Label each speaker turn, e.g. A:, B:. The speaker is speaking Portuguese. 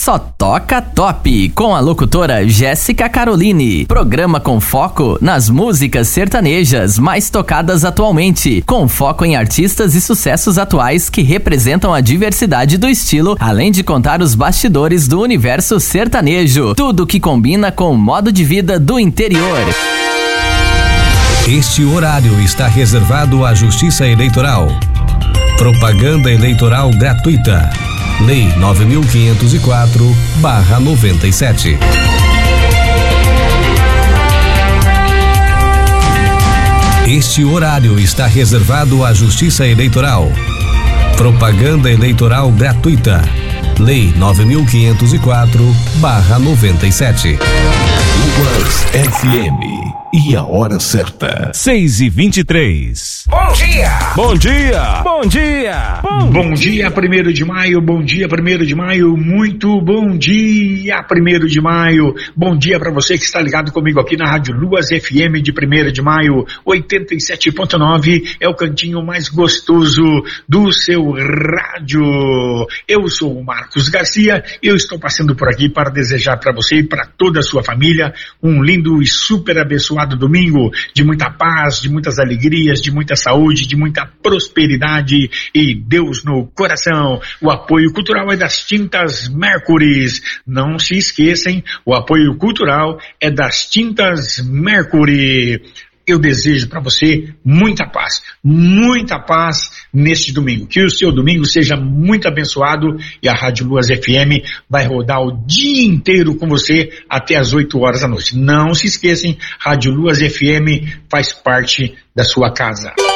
A: Só Toca Top, com a locutora Jéssica Caroline. Programa com foco nas músicas sertanejas mais tocadas atualmente, com foco em artistas e sucessos atuais que representam a diversidade do estilo, além de contar os bastidores do universo sertanejo. Tudo que combina com o modo de vida do interior.
B: Este horário está reservado à Justiça Eleitoral. Propaganda eleitoral gratuita. Lei 9.504/97. Este horário está reservado à Justiça Eleitoral. Propaganda eleitoral gratuita. Lei 9.504/97.
C: Luas FM. E a hora certa.
B: 6h23.
D: Bom dia!
B: Bom dia!
D: Bom dia! Bom dia, 1º de maio. Bom dia, 1º de maio. Muito bom dia, 1º de maio. Bom dia para você que está ligado comigo aqui na Rádio Luas FM de 1º de maio. 87.9 é o cantinho mais gostoso do seu rádio. Eu sou o Marcos Garcia e eu estou passando por aqui para desejar para você e para toda a sua família um lindo e super abençoado domingo, de muita paz, de muitas alegrias, de muita saúde, de muita prosperidade e Deus no coração. O apoio cultural é das Tintas Mercury. Não se esqueçam, o apoio cultural é das Tintas Mercury. Eu desejo para você muita paz neste domingo. Que o seu domingo seja muito abençoado e a Rádio Luas FM vai rodar o dia inteiro com você até as 8 horas da noite. Não se esqueçam, Rádio Luas FM faz parte da sua casa.